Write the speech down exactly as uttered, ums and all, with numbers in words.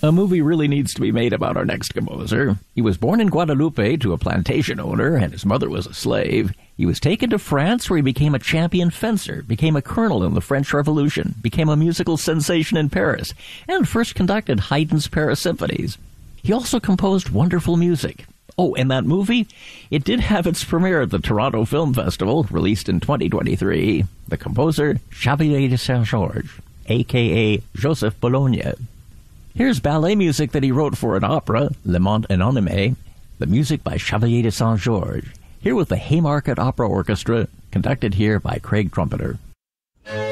A movie really needs to be made about our next composer. He was born in Guadeloupe to a plantation owner, and his mother was a slave. He was taken to France, where he became a champion fencer, became a colonel in the French Revolution, became a musical sensation in Paris, and first conducted Haydn's Paris symphonies. He also composed wonderful music. Oh, and that movie? It did have its premiere at the Toronto Film Festival, released in twenty twenty-three. The composer, Xavier de Saint-Georges, a k a. Joseph Bologna. Here's ballet music that he wrote for an opera, Le Monde Anonyme, the music by Xavier de Saint-Georges, here with the Haymarket Opera Orchestra, conducted here by Craig Trumpeter.